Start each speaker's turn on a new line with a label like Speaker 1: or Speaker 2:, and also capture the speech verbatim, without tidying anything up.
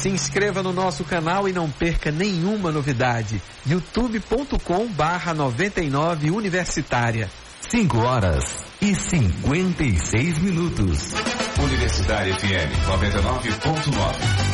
Speaker 1: Se inscreva no nosso canal e não perca nenhuma novidade. youtube ponto com barra noventa e nove Universitária.
Speaker 2: cinco horas e cinquenta e seis minutos.
Speaker 3: Universitária F M noventa e nove ponto nove.